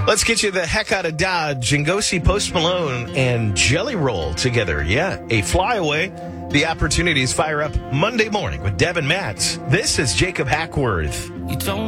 Let's get you the heck out of Dodge and go see Post Malone and Jelly Roll together. Yeah, a flyaway. The opportunities fire up Monday morning with Devin Matz. This is Jacob Hackworth. You don't